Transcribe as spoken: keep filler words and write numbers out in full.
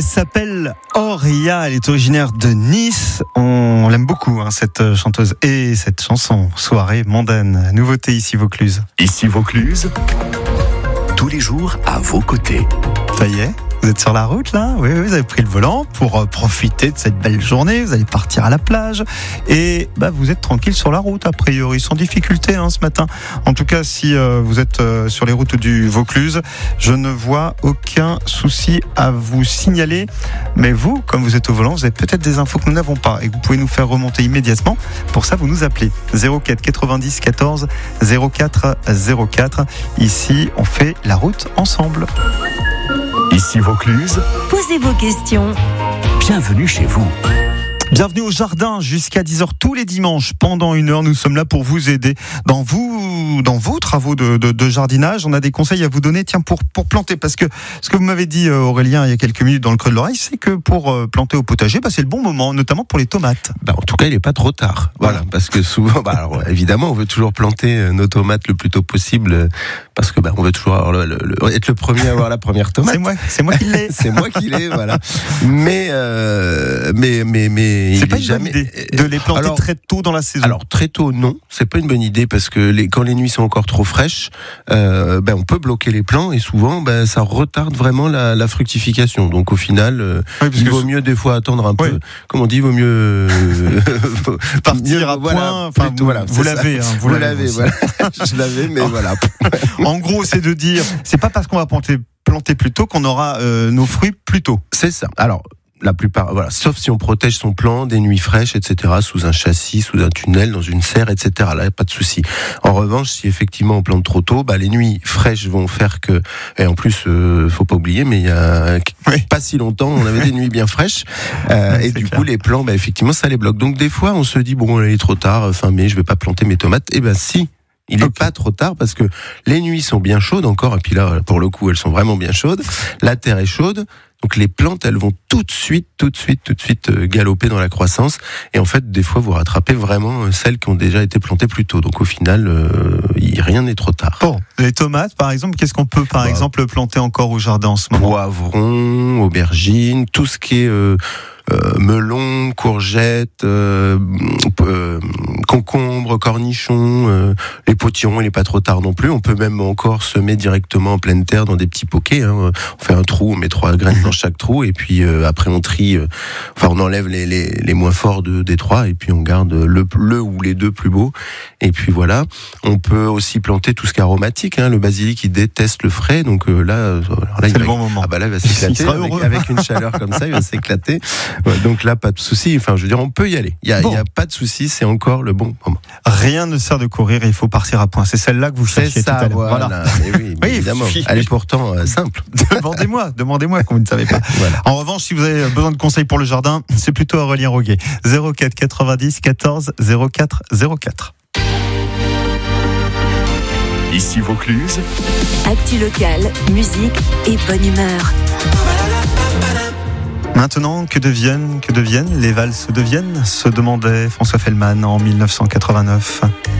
Elle s'appelle Auria, elle est originaire de Nice. On l'aime beaucoup, hein, cette chanteuse et cette chanson. Soirée mondaine, nouveauté ici Vaucluse. Ici Vaucluse, tous les jours à vos côtés. Ça y est, vous êtes sur la route là ? Oui, oui, vous avez pris le volant pour profiter de cette belle journée. Vous allez partir à la plage et bah, vous êtes tranquille sur la route, a priori, sans difficulté hein, ce matin. En tout cas, si euh, vous êtes euh, sur les routes du Vaucluse, je ne vois aucun souci à vous signaler. Mais vous, comme vous êtes au volant, vous avez peut-être des infos que nous n'avons pas et que vous pouvez nous faire remonter immédiatement. Pour ça, vous nous appelez zéro quatre quatre-vingt-dix quatorze zéro quatre zéro quatre. Ici, on fait la route ensemble. Ici Vaucluse, posez vos questions. Bienvenue chez vous. Bienvenue au jardin jusqu'à dix heures tous les dimanches. Pendant une heure, nous sommes là pour vous aider dans vous, dans vos travaux de, de, de jardinage. On a des conseils à vous donner, tiens, pour, pour planter. Parce que ce que vous m'avez dit, Aurélien, il y a quelques minutes dans le creux de l'oreille, c'est que pour planter au potager, bah, c'est le bon moment, notamment pour les tomates. Bah, en tout cas, il n'est pas trop tard. Voilà, voilà. Parce que souvent, bah, alors, évidemment, on veut toujours planter nos tomates le plus tôt possible. Parce que bah, on veut toujours avoir le, le, le, être le premier à avoir la première tomate. C'est moi, c'est moi qui l'ai. c'est moi qui l'ai, voilà. Mais, euh, mais, mais, mais. C'est il pas est une jamais... bonne idée de les planter alors, très tôt dans la saison. Alors très tôt, non, c'est pas une bonne idée parce que les, quand les nuits sont encore trop fraîches, euh, ben on peut bloquer les plants et souvent, ben ça retarde vraiment la, la fructification. Donc au final, euh, oui, il vaut mieux des fois attendre un oui. peu. Comme on dit, il vaut mieux euh, partir mieux, à voilà, point. Enfin, plutôt, voilà, vous l'avez, hein, vous, vous l'avez. l'avez voilà. Je l'avais, mais voilà. En gros, c'est de dire, c'est pas parce qu'on va planter planter plus tôt qu'on aura euh, nos fruits plus tôt. C'est ça. Alors. La plupart, voilà, sauf si on protège son plant des nuits fraîches, et cetera, sous un châssis, sous un tunnel, dans une serre, et cetera. Là, pas de souci. En revanche, si effectivement on plante trop tôt, bah les nuits fraîches vont faire que, et en plus, euh, faut pas oublier, mais il y a oui. pas si longtemps, on avait des nuits bien fraîches, euh, et du clair. coup les plants, bah effectivement, ça les bloque. Donc des fois, on se dit bon, il est trop tard, fin mai, je vais pas planter mes tomates. Eh ben si. Il n'est okay. pas trop tard parce que les nuits sont bien chaudes encore, et puis là, pour le coup, elles sont vraiment bien chaudes. La terre est chaude, donc les plantes, elles vont tout de suite, tout de suite, tout de suite galoper dans la croissance. Et en fait, des fois, vous rattrapez vraiment celles qui ont déjà été plantées plus tôt. Donc au final, euh, rien n'est trop tard. Bon, les tomates, par exemple, qu'est-ce qu'on peut, par bah, exemple, planter encore au jardin en ce moment ? Poivrons, aubergines, tout ce qui est... Euh, Euh, melon, courgettes, euh, euh, concombres, cornichons, euh, les potirons, il n'est pas trop tard non plus. On peut même encore semer directement en pleine terre dans des petits poquets. Hein. On fait un trou, on met trois graines dans chaque trou et puis euh, après on trie, euh, enfin on enlève les, les, les moins forts de, des trois et puis on garde le, le ou les deux plus beaux. Et puis voilà, on peut aussi planter tout ce qui est aromatique. Hein. Le basilic, il déteste le frais, donc euh, là, euh, là, c'est il le va, bon moment. Ah bah là, il va s'éclater avec, avec une chaleur comme ça, il va s'éclater. Ouais, donc là, pas de souci. Enfin, je veux dire, on peut y aller. Il y a, bon. il y a pas de souci. C'est encore le bon moment. Rien ne sert de courir. Il faut partir à point. C'est celle-là que vous cherchiez c'est ça, tout à l'heure. Voilà. voilà. Et oui, oui, évidemment. Elle est pourtant euh, simple. demandez-moi, demandez-moi quand vous ne savez pas. Voilà. En revanche, si vous avez besoin de conseils pour le jardin, c'est plutôt Aurélien Roguet. zéro quatre quatre-vingt-dix quatorze zéro quatre zéro quatre. Ici Vaucluse. Actu locale, musique et bonne humeur. Maintenant, que deviennent, que deviennent, les valses deviennent, se demandait François Fellman en mille neuf cent quatre-vingt-neuf.